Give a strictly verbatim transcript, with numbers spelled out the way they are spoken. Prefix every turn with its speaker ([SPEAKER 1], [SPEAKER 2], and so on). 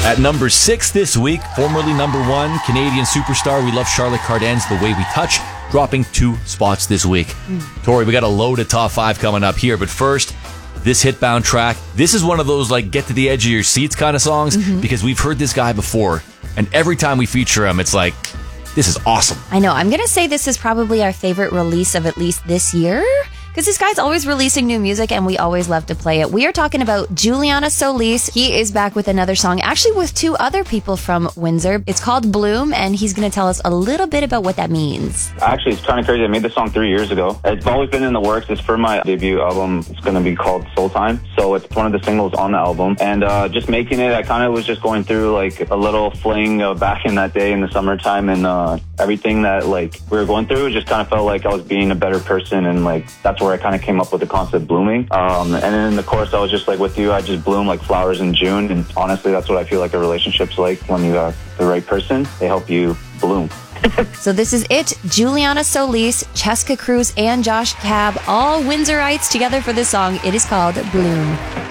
[SPEAKER 1] At number six this week, formerly number one, Canadian superstar. We love Charlotte Cardin's The Way We Touch, dropping two spots this week. Mm. Tori, we got a loaded top five coming up here, but first, this Hitbound track. This is one of those like get to the edge of your seats kind of songs mm-hmm. because we've heard this guy before, and every time we feature him, it's like, this is awesome.
[SPEAKER 2] I know. I'm going to say this is probably our favorite release of at least this year. Because this guy's always releasing new music and we always love to play it. We are talking about Juliana Solis. He is back with another song, actually with two other people from Windsor. It's called Bloom, and he's going to tell us a little bit about what that means.
[SPEAKER 3] Actually, it's kind of crazy. I made this song three years ago. It's always been in the works. It's for my debut album. It's going to be called Soul Time. So it's one of the singles on the album. And uh, just making it, I kind of was just going through like a little fling uh, back in that day in the summertime, and uh, everything that like we were going through, it just kind of felt like I was being a better person, and like that's where I kind of came up with the concept blooming. Um, and then in the chorus, I was just like, with you, I just bloom like flowers in June. And honestly, that's what I feel like a relationship's like. When you have the right person, they help you bloom.
[SPEAKER 2] So this is it. Juliana Solis, Cheska Cruz, and Josh Cab, all Windsorites together for this song. It is called Bloom.